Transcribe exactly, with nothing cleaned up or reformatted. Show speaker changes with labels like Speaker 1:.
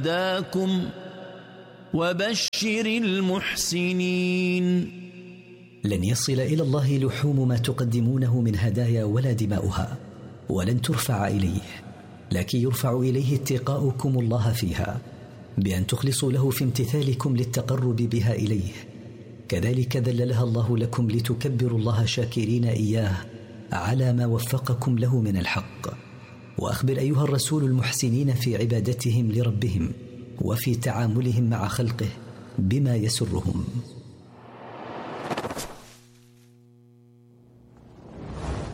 Speaker 1: هداكم وبشر المحسنين.
Speaker 2: لن يصل إلى الله لحوم ما تقدمونه من هدايا ولا دماؤها، ولن ترفع إليه، لكن يرفع إليه اتقاؤكم الله فيها بأن تخلصوا له في امتثالكم للتقرب بها إليه. كذلك ذللها الله لكم لتكبروا الله شاكرين إياه على ما وفقكم له من الحق. وأخبر أيها الرسول المحسنين في عبادتهم لربهم وفي تعاملهم مع خلقه بما يسرهم.